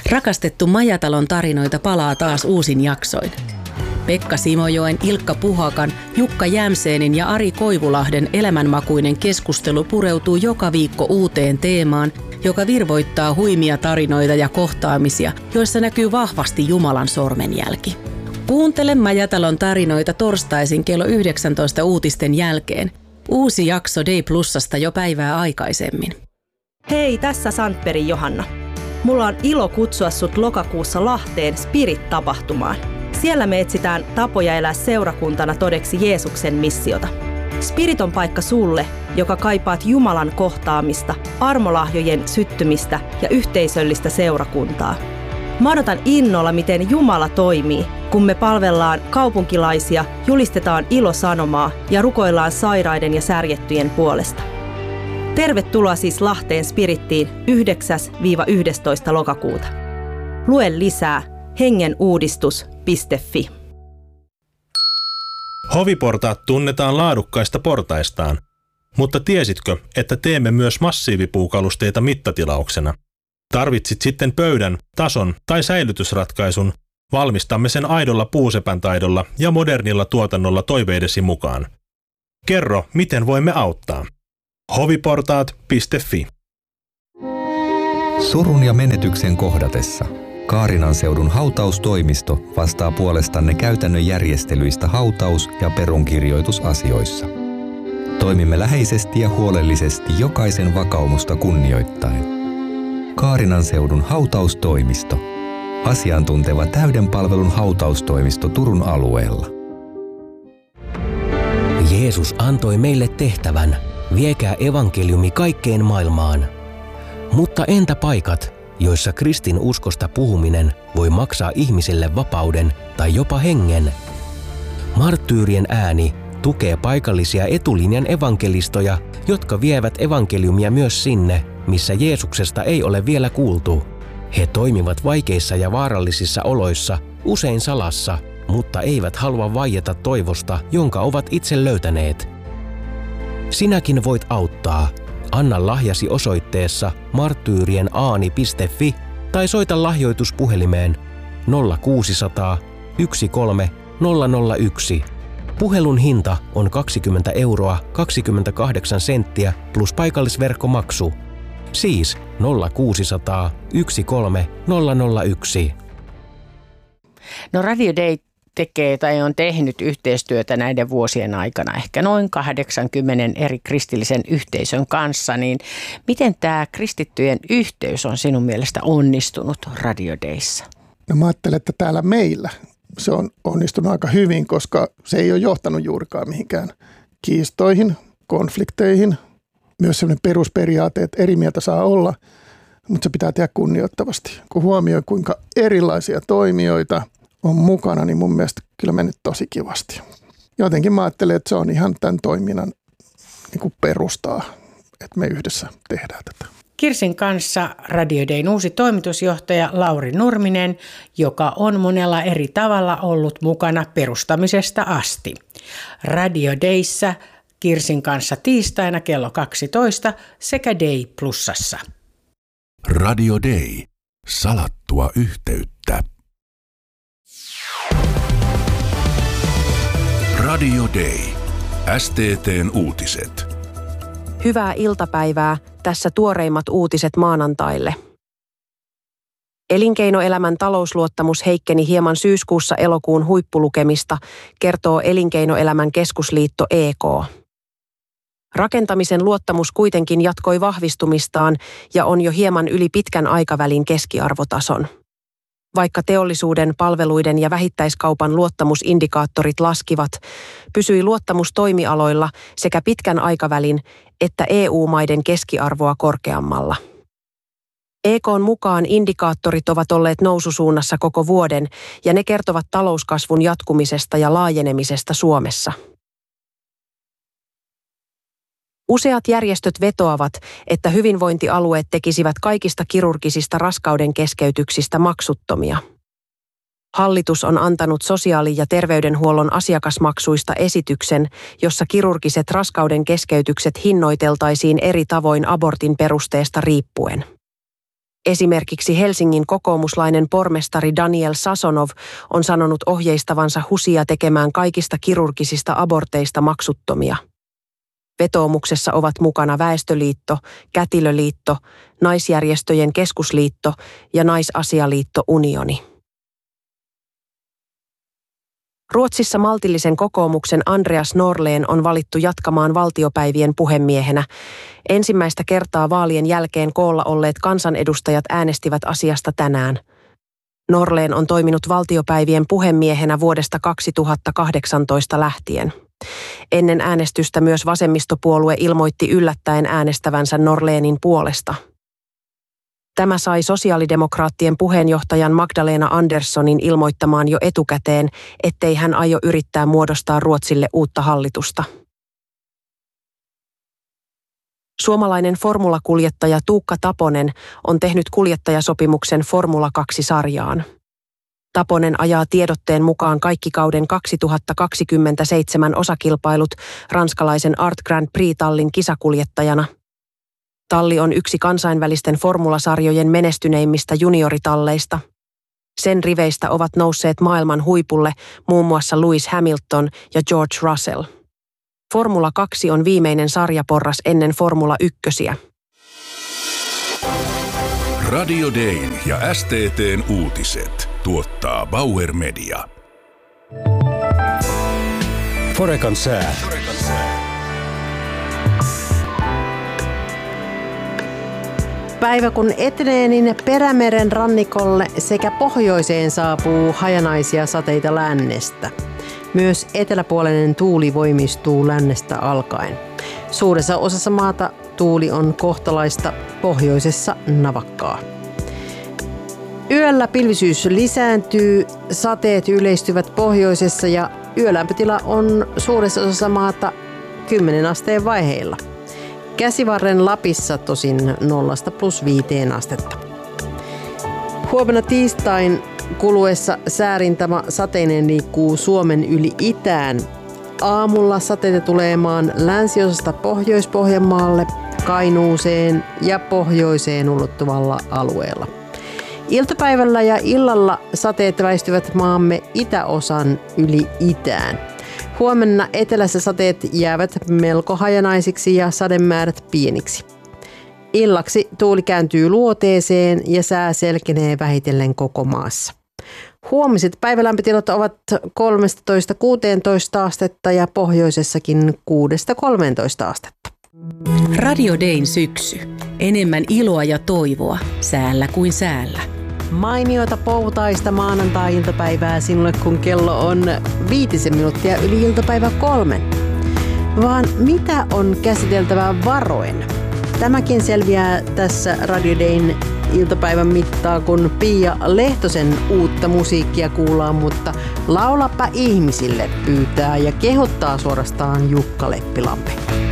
Rakastettu Majatalon tarinoita palaa taas uusin jaksoin. Pekka Simojoen, Ilkka Puhakan, Jukka Jämseenin ja Ari Koivulahden elämänmakuinen keskustelu pureutuu joka viikko uuteen teemaan, joka virvoittaa huimia tarinoita ja kohtaamisia, joissa näkyy vahvasti Jumalan sormenjälki. Kuuntele Majatalon tarinoita torstaisin kello 19 uutisten jälkeen. Uusi jakso Day Plusasta jo päivää aikaisemmin. Hei, tässä Sandbergin Johanna. Mulla on ilo kutsua sut lokakuussa Lahteen Spirit-tapahtumaan. Siellä me etsitään tapoja elää seurakuntana todeksi Jeesuksen missiota. Spirit on paikka sulle, joka kaipaat Jumalan kohtaamista, armolahjojen syttymistä ja yhteisöllistä seurakuntaa. Mä odotan innolla, miten Jumala toimii, kun me palvellaan kaupunkilaisia, julistetaan ilosanomaa ja rukoillaan sairaiden ja särjettyjen puolesta. Tervetuloa siis Lahteen Spirittiin 9-11. lokakuuta. Lue lisää hengenuudistus.fi. Hoviportaat tunnetaan laadukkaista portaistaan, mutta tiesitkö, että teemme myös massiivipuukalusteita mittatilauksena? Tarvitsit sitten pöydän, tason tai säilytysratkaisun, valmistamme sen aidolla puusepän taidolla ja modernilla tuotannolla toiveidesi mukaan. Kerro, miten voimme auttaa. hoviportaat.fi. Surun ja menetyksen kohdatessa Kaarinan seudun hautaustoimisto vastaa puolestanne käytännön järjestelyistä hautaus- ja perunkirjoitusasioissa. Toimimme läheisesti ja huolellisesti jokaisen vakaumusta kunnioittaen. Kaarinan seudun hautaustoimisto. Asiantunteva täyden palvelun hautaustoimisto Turun alueella. Jeesus antoi meille tehtävän, viekää evankeliumi kaikkeen maailmaan. Mutta entä paikat, joissa kristin uskosta puhuminen voi maksaa ihmiselle vapauden tai jopa hengen? Marttyyrien ääni tukee paikallisia etulinjan evankelistoja, jotka vievät evankeliumia myös sinne, missä Jeesuksesta ei ole vielä kuultu. He toimivat vaikeissa ja vaarallisissa oloissa, usein salassa, mutta eivät halua vaieta toivosta, jonka ovat itse löytäneet. Sinäkin voit auttaa. Anna lahjasi osoitteessa marttyyrienAani.fi tai soita lahjoituspuhelimeen 0600 13 001. Puhelun hinta on 20 € 28 senttiä plus paikallisverkkomaksu. Siis 0600 13 001. No Radio Day tekee tai on tehnyt yhteistyötä näiden vuosien aikana ehkä noin 80 eri kristillisen yhteisön kanssa, niin miten tämä kristittyjen yhteys on sinun mielestä onnistunut Radio Dayssa? No mä ajattelen, että täällä meillä se on onnistunut aika hyvin, koska se ei ole johtanut juurikaan mihinkään kiistoihin, konflikteihin. Myös sellainen perusperiaate, että eri mieltä saa olla, mutta se pitää tehdä kunnioittavasti. Kun huomioi, kuinka erilaisia toimijoita on mukana, niin mun mielestä kyllä mennyt tosi kivasti. Jotenkin mä ajattelen, että se on ihan tämän toiminnan niin kuin perustaa, että me yhdessä tehdään tätä. Kirsin kanssa Radio Dayn uusi toimitusjohtaja Lauri Nurminen, joka on monella eri tavalla ollut mukana perustamisesta asti. Radio Dayssä Kirsin kanssa tiistaina kello 12 sekä Day Plusassa. Radio Day. Salattua yhteyttä. Radio Day. STT:n uutiset. Hyvää iltapäivää. Tässä tuoreimmat uutiset maanantaille. Elinkeinoelämän talousluottamus heikkeni hieman syyskuussa elokuun huippulukemista, kertoo Elinkeinoelämän keskusliitto EK. Rakentamisen luottamus kuitenkin jatkoi vahvistumistaan ja on jo hieman yli pitkän aikavälin keskiarvotason. Vaikka teollisuuden, palveluiden ja vähittäiskaupan luottamusindikaattorit laskivat, pysyi luottamus toimialoilla sekä pitkän aikavälin että EU-maiden keskiarvoa korkeammalla. EK:n mukaan indikaattorit ovat olleet noususuunnassa koko vuoden ja ne kertovat talouskasvun jatkumisesta ja laajenemisesta Suomessa. Useat järjestöt vetoavat, että hyvinvointialueet tekisivät kaikista kirurgisista raskauden keskeytyksistä maksuttomia. Hallitus on antanut sosiaali- ja terveydenhuollon asiakasmaksuista esityksen, jossa kirurgiset raskauden keskeytykset hinnoiteltaisiin eri tavoin abortin perusteesta riippuen. Esimerkiksi Helsingin kokoomuslainen pormestari Daniel Sasonov on sanonut ohjeistavansa HUSia tekemään kaikista kirurgisista aborteista maksuttomia. Vetoomuksessa ovat mukana Väestöliitto, Kätilöliitto, Naisjärjestöjen keskusliitto ja Naisasialiitto Unioni. Ruotsissa maltillisen kokoomuksen Andreas Norlén on valittu jatkamaan valtiopäivien puhemiehenä. Ensimmäistä kertaa vaalien jälkeen koolla olleet kansanedustajat äänestivät asiasta tänään. Norlén on toiminut valtiopäivien puhemiehenä vuodesta 2018 lähtien. Ennen äänestystä myös vasemmistopuolue ilmoitti yllättäen äänestävänsä Norlénin puolesta. Tämä sai sosiaalidemokraattien puheenjohtajan Magdalena Anderssonin ilmoittamaan jo etukäteen, ettei hän aio yrittää muodostaa Ruotsille uutta hallitusta. Suomalainen formulakuljettaja Tuukka Taponen on tehnyt kuljettajasopimuksen Formula 2-sarjaan. Taponen ajaa tiedotteen mukaan kaikki kauden 2027 osakilpailut ranskalaisen Art Grand Prix-tallin kisakuljettajana. Talli on yksi kansainvälisten formulasarjojen menestyneimmistä junioritalleista. Sen riveistä ovat nousseet maailman huipulle muun muassa Lewis Hamilton ja George Russell. Formula 2 on viimeinen sarjaporras ennen Formula 1:ää. Radio Dayn ja STT:n uutiset tuottaa Bauer Media. Forecan sää. Päivä kun etenee, niin Perämeren rannikolle sekä pohjoiseen saapuu hajanaisia sateita lännestä. Myös eteläpuolinen tuuli voimistuu lännestä alkaen. Suuressa osassa maata tuuli on kohtalaista, pohjoisessa navakkaa. Yöllä pilvisyys lisääntyy, sateet yleistyvät pohjoisessa ja yölämpötila on suuressa osassa maata 10 asteen vaiheilla. Käsivarren Lapissa tosin 0–5 astetta. Huomenna tiistain kuluessa säärintama sateinen liikkuu Suomen yli itään. Aamulla sateita tulee maan länsiosasta Pohjois-Pohjanmaalle, Kainuuseen ja pohjoiseen ulottuvalla alueella. Iltapäivällä ja illalla sateet väistyvät maamme itäosan yli itään. Huomenna etelässä sateet jäävät melko hajanaisiksi ja sademäärät pieniksi. Illaksi tuuli kääntyy luoteeseen ja sää selkenee vähitellen koko maassa. Huomiset päivälämpötilat ovat 13–16 astetta ja pohjoisessakin 6–13 astetta. Radio Dayn syksy. Enemmän iloa ja toivoa säällä kuin säällä. Mainiota poutaista maanantai-iltapäivää sinulle, kun kello on 5 minuuttia yli iltapäivä 3. Vaan mitä on käsiteltävää varoen? Tämäkin selviää tässä Radio Dayn iltapäivän mittaa, kun Pia Lehtosen uutta musiikkia kuullaan, mutta laulapa ihmisille pyytää ja kehottaa suorastaan Jukka Leppilampi.